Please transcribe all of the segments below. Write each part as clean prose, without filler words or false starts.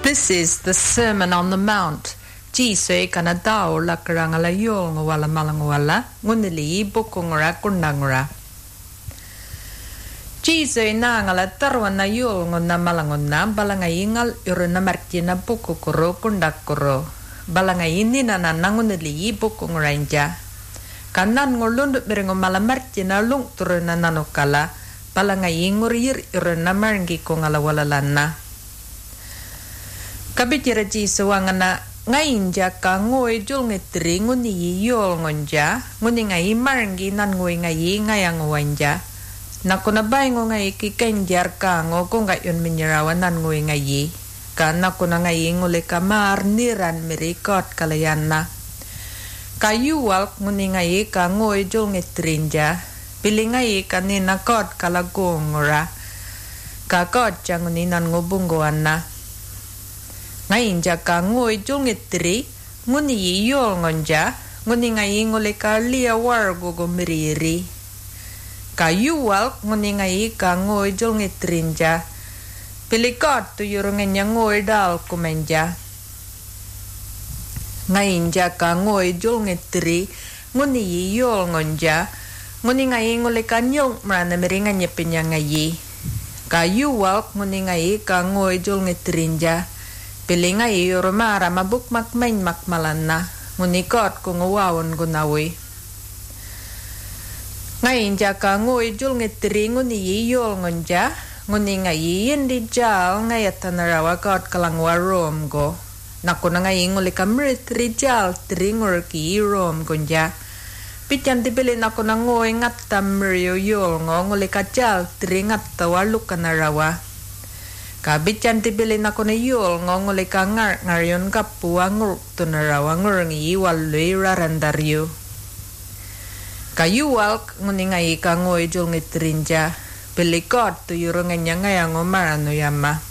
This is the Sermon on the Mount. Jesus kana dao la karangala yol ngwala malangwala ngunili bukungura kundangura. Jesus na ngala tarwana yol ngona malangona balangai ngal uruna markina bukukuro kundakuro. Balangai nina na ngunili bukungura inja. Kanan ngolundut berengo malamarkina lung turuna nanokala balangai ngurir uruna marngi ko ngala walalana. Kabitira Jesus wangana ngayon ka ngoy jul ngetri nguni yol ngonja nguni ngai marngi nan ngoy ngai ngayang wanja nakunabay ngo ngai kikenjar ka ngo kung gayon minyarawan nan ngoy ngai ka nakuna ngai ngule kamar niran mirikot kalayana kayuwal nguni ngai ka ngoy jul ngetrinja pili ngai kanina kot kalagongora ka kot jang nguni nan ngobunggoan na ngayon ka ngoy jul ngetri nguni yol ngonja nguni ngai ngole ka liya war gogo miriri kayuwal nguni ngai ka ngoy jul ngetrinja pilikot tu yurungenya ngoy dal kumenja ngayon ka ngoy jul ngetri nguni yol ngonja nguni ngai ngole ka nyong marana miringan nyepinya ngai kayuwal nguni ngai ka ngoy jul ngetrinja pilinga yoromara mabuk makmain makmalana ngunikot kung uwawan gunawi. Ngayon ka ngoy jul ngetri nguni yol ngonja nguni ngayin di jal ngayatan narawa kot kalangwa rom go. Naku na ngayin nguli kamrit rijal tringur ki rom gonja. Pityan tipilin ako na ngoy ngatam mrio yol ngo nguli kajal tringat tawaluk ka narawa. Kabityan tipilin ako na yul ngonguli ka ngayon kapua ngur tunarawa ngur ngi walui rarandaryo. Kayuwal nguningai ka ngoy jul ngitrinja pilikot tu yurunganya ngayang umarano yama.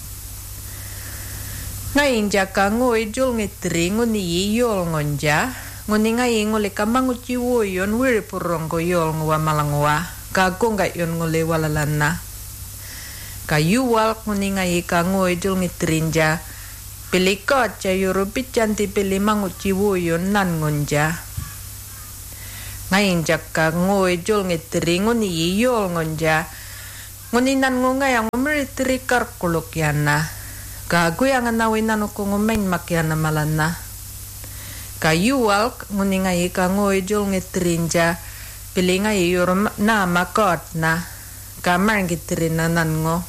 Ngayon ka ngoy jul ngitri nguni yul ngonja nguningai nguli ka manguchiwo yon wiripurong ko yul ngwa malangwa kagong gayon nguli walalana. Kayuwal nguningai ka ngoy jul ngitrinja pilikot cha yurupit canti pili manguchiwo yon nan ngonja. Ngayon ka ngoy jul ngitri nguni yol ngonja nguninan ngungay ang umiritri karkulok yana kagoy ang anawin na kung umain makyana malana. Kayuwal nguningai ka ngoy jul ngitrinja pilingay yurum na makot na kamar ngitrin na nan ngo.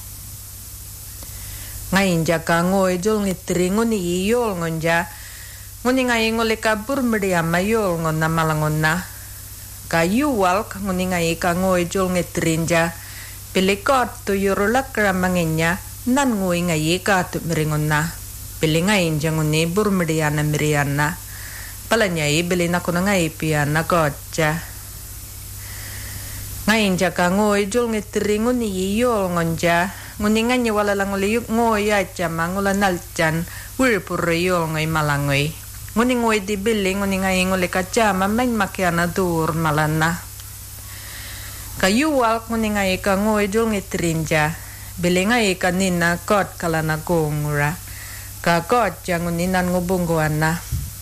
Ngayon ka ngoy jul ngitri nguni yol ngonja nguni ngay nguli ka burmeriya mayol ngon na malangon na kayuwal nguni ngay ka ngoy jul ngitrinja pilikot tu yurulak ramangenya nan ngoy ngay ka tu miringon na pili ngayon nguni burmeriya na miriyan na pala niya ibili na ko na ngay piyan na kotja. Ngayon ka ngoy jul ngitri nguni yol ngonja nguningan niya wala lang uliyuk ngoy at siya ngula nalchan wiripuri yol ngay malangoy. Nguning ngoy di biling nguningay nguli ka siya main makiana dur malana. Kayuwal nguningay ka ngoy jul ngitrinja bilingay kanina kot kalana kongura. Kakot siya nguninan ngubungguan na.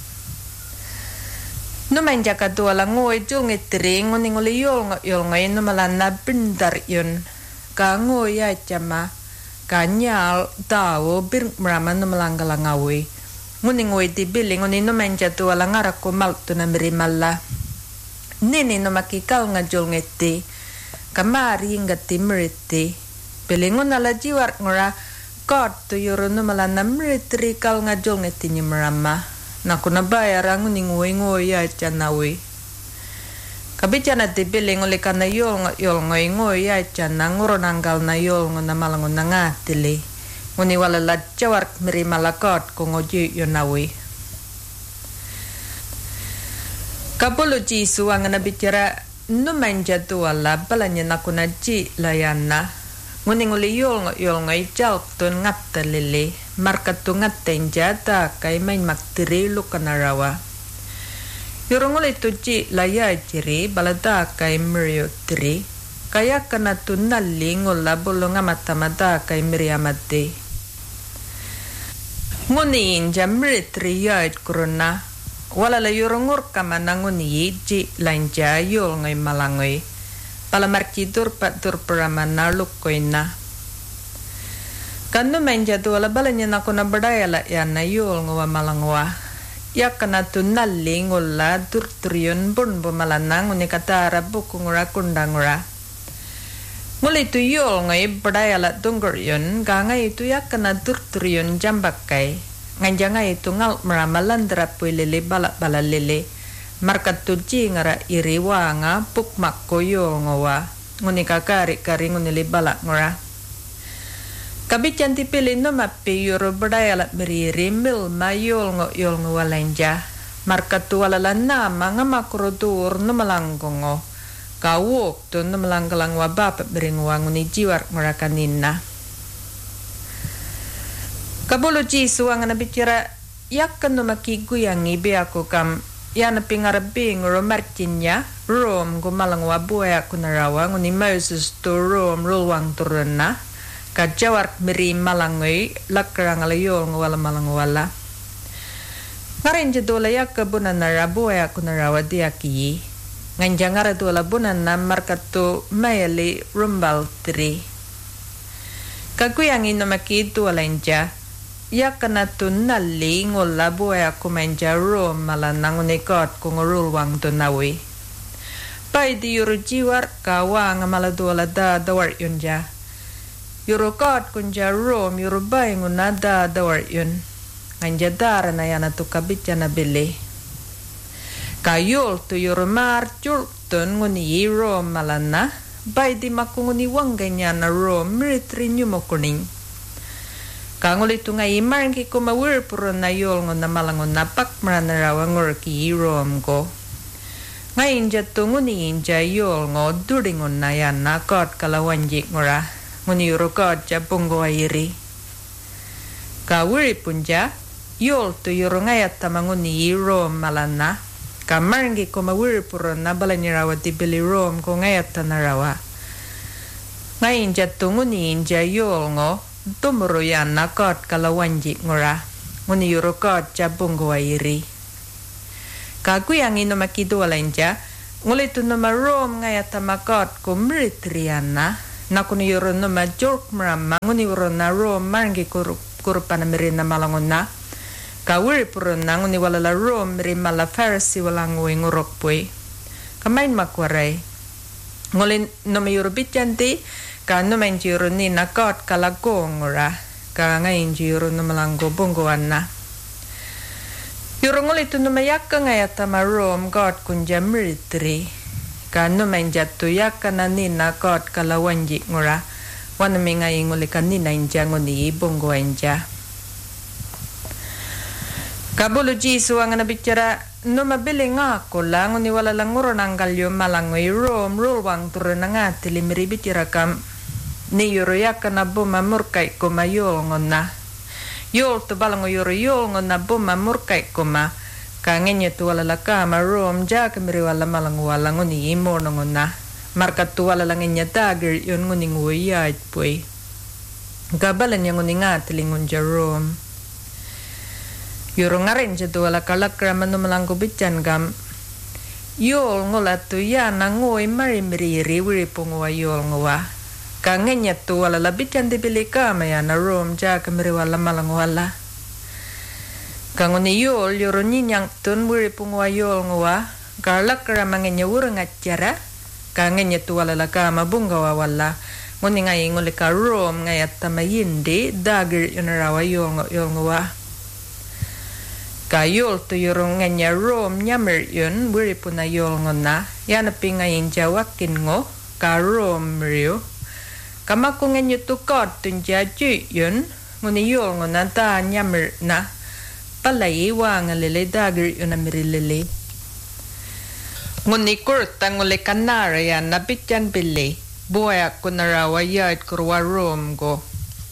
Numain siya katuwa lang ngoy jul ngitring nguning uli yol ngay numalana bindar yun. Ka ngoy ay chama kanyal tao bir meraman no malanggalangawi nguning ngoy ti biling ngunin no menja tu ala ngarak ko malto na mirimalla nini no makikal nga jol ngeti kamari ngati meriti bilingon ala jiwar ngora kot tu yoro no malana meritri kal nga jol ngeti ni merama naku na bayar nguning ngoy ay chanawi. Kabityan at tipiling uli ka na yol ngoy ngoy ay tiyan na nguro nanggal na yol ngo na malangon na nga tili. Nguni walalat chawark miri malakot kung oji yun nawi. Kapulo jisu ang nabitira numanja tuwala pala niya na kunaji layan na. Nguning uli yol ngoy chalk tun ngat talili. Markat tu ngat tenjata kay main maktiri lukanarawa. Yorong ulit tuji laya jiri balada kay Mario 3 kaya kana tunaling ula bulong mata-mata kay Miriamate. nguni inja military yait kuruna wala la yurungur kamana nguni ji lanja yol ngai malangoi pala marki tur pramana lukoina kanu menja tu wala balanya nakuna badaya la yana yol ngawa malangwa yakana tu nalli ngulla turturion bun bumalana nguni katara bukungura kundangura nguli tu yol ngai badaya la tunguryon ga ngai tu yakana turturion jambakai nganja ngai tu ngal maramalan drapui lele balak lele markat tu ngara iri wanga puk makko yol ngawa nguni kakari kari nguni le balak ngura kabican tipili no mapi yoro badaya la beriri mil ma yol ngawa lenja markat tu wala nama ngamakro tur no malangkongo kawok tu no malangkalang wa bapak beringwa nguni jiwar ngura kanina kabulu ji suang na bicara yakkan no makigu yang ibe aku kam yana pingarabi ngoro marcinya rom go malangwa buaya kunarawa nguni Moses tu rom rulwang turuna kajawar meri malangoi lakrang alayol ngwala malangwala ngarin jedola yakka bunana rabuaya kunarawa diaki nganjangara dola bunana markatu mayali rumbal tri kaguyang ino makitu alenja yakana tunali ngola buaya kumenja rom malanang unikot kung rulwang tunawi pai di yuru jiwar kawang maladola dawar yunja yuru kot kunja rom yuru bay nguna dawar yun nganja dara na yana tu kabitya na bili kayul tu yuru mar chultun nguni rom malana bay di makunguni wangganya na rom military nyumo kuning kanguli tu ngai marki ko mawir puro na yol ngona malangon napak marana rawa ngorki rom ko ngai inja tu nguni inja yol ngo duringon na yan na kot kalawanjik ngora nguni yuro kot ja bungo airi kawiri punja yol tu yuro ngayat tamanguni rom malana kamarngi ko mawir puro na balani rawa tibili rom ko ngayat tanarawa ngai inja tu nguni inja yol ngo tumuro yan na kot kalawanji ngora nguni yuro kot jabungo airi kaguyang ino makidu alenja nguli tu nama rom ngaya tamakot ko mritriana na kuni yuro nama jork mrama nguni yuro na rom marngi kurupana mirina malangona kawiri puro na nguni walala rom miri mala farsi walangui ngurokpui kamain makwaray nguli nama yuro bityanti ka numen jiro ni nakot kalagong ora ka ngayon jiro numalanggo bungguan na yuro ngulit numayak ka ngayat rom god kunja military ka numen jatu yak ka na ni nakot kalawanjik ngora wana mi ngayon ngulit ka ni na inja nguni bungguan ja kabulu jisu ang nabicara numabili nga ko lang nguni wala lang nguro ng kalyo malangoy rom rulwang turun na nga tilimiri kam ni yoro yakana buma murkai kuma yol ngona yol tu balango yoro yol ngona buma murkai kuma kangenye tu wala kama rom ja kamiri wala malango wala ngoni imo ngona markat tu wala langenya dagger yon ngoni nguyait pui gabalan yang ngoni ngatilingon ja rom yoro ngaren ja tu wala kalakra manu malanggo bican gam yol ngola tu yana ngoy mari miri wiri pungwa yol ngwa kangenya tu wala labit yan dibili kama ya na rom ja kamiri wala malang wala kanguni yol yoro ninyang tun wiri pungwa yol ngwa karlak ramangenya wurang atjara kangenya tu wala kama bunga wala nguni ngay nguli ka rom ngayat tamayindi dagir yunarawa yol ngwa kayol tu yoro ngenya rom nyamir yun wiri puna yol ngona yanapi ngayin jawakin ngo ka rom riyo kama ko nganyo tu kot tunja ju yun nguni yol ngona ta nyamir na palay wang lele dagir yun amirilele nguni kurta nguli kanara yan napityan bili buaya kunarawa yait kurwa rom go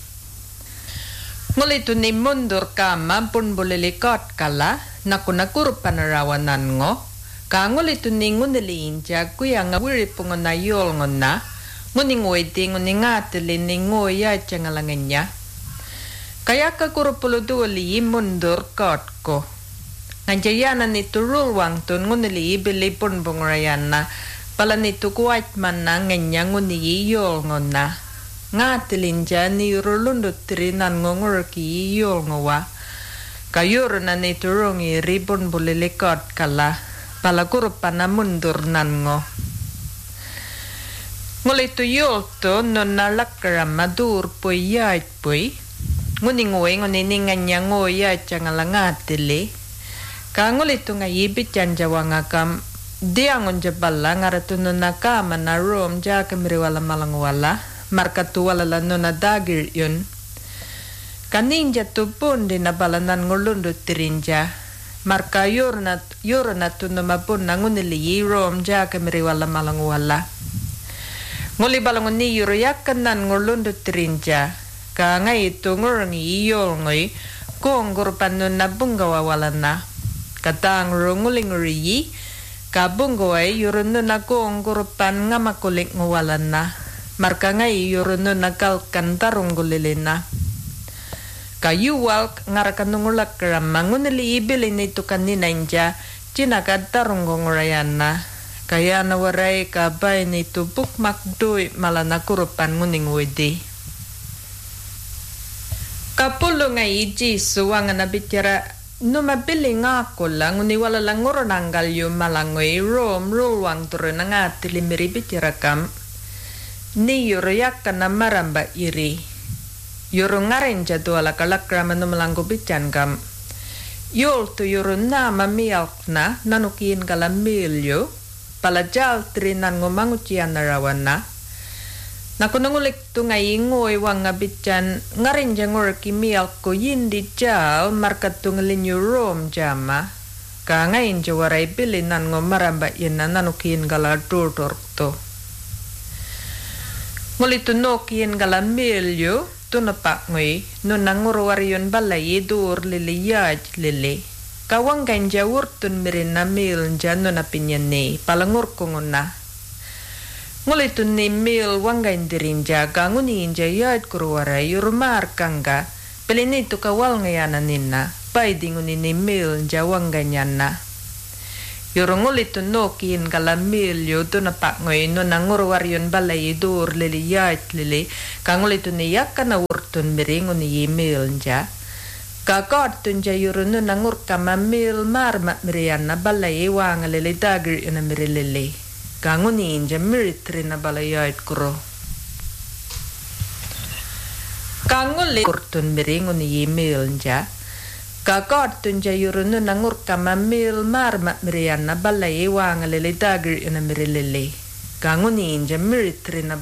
nguli tu ni mundur kama pun bolele kot kala nakuna kurpanarawanan ngo ka nguli tu ni ngunili inja kuya nga wiri pungona yol ngona nguni ngoy di nguni ngatili ni ngoy ya changalanganya Kaya ka kurupulu tuoli mundur kotko. Ngajayana nitu rulwang tun ngunili bili pun bungrayana. Pala nitu kuwait man na nganya nguni yol ngona. Ngatilinja ni rulundut trinan ngongurki yol ngawa. Kayur na nitu rungi ribun bulilikot kala. Pala kurupana mundur nan ngo. Ngulitu yol to nonalakra madur pui yait pui. Nguni nguwe nguni nganya ngoy yait changala ngatili. Ka ngulitu ngayi bican jawanga kam. Diangon jabala ngaratu nuna kama na rom jaka miriwala malangwala. Markatu wala nuna dagir yun. Kaninja tu pun di nabalanan ngulundu tirinja. Marka yorna tu numapun na ngunili rom jaka miriwala malangwala. Nguli balangon ni yuro yakanan ngulundu tirinja. Ka ngay itu ngurangi iyol ngoy. Kung gurupan nun na bunggawa wala na. Katang runguling riyi. Ka bunggaway yuro nun na kung gurupan nga makulik ngawalan na. Marka ngay yuro nun na kalkan tarong gulilin na. Ka yuwal ngarakan nungulak karama. Ngunili ibilin ito kanina inja. Chinakad tarong gungurayan na. Kaya nawaray ka bay nito bukmakdoy malana kurupan nguning wedi. Kapulo nga Jisu ang nabitira numabili nga ako lang uniwala lang nguronanggal yung malangoy rom ruwang turo na nga tilimiri bitira kam. Ni yoroyak ka na maramba iri. Yoro nga rin dya doala kalakrama numalanggo bityan kam. Yol to yoro na mamiyalk na nanukin ka lang milyo. Palajal trinan ngumangucian na rawan na. Nakunangulik to nga ingoy wang nga bityan nga rin dya ngorki milk ko yindi jal markat to nga linyo rom jama. Ka ngayon dya waray bilinan ngo maramba yun na nanukin gala turtor to. Ngulit to nokin gala milyo to napak ngoy no nangurwari yun balay dur lili yaj lili. Kawang ganja wurtun mirin na mil dyan no na pinyan ni palangur ko na. Ngulitun ni mil wanggain dirin dya ka nguniin dya yad kurwaray yurumar kangga pelinito kawal ngayanan nina pwede ngunin ni mil dya wangganyan na. Yurungulitun nokin kala mil yu to na pakngoy no nangurwar yun balay dur lili yad lili ka ngulitun ni yak ka na wurtun mirin nguni mil dya. Kakot tunja yuro no nangur kama mil marma mirian na balay iwang lili dagir yun na mirilili. Kangunin dya miritri na balay yait kuro. Kanguli kurtun miring uni mil dya. Kakot tunja yuro no nangur kama mil marma mirian na balay iwang lili dagir yun na mirilili. Kangunin dya miritri na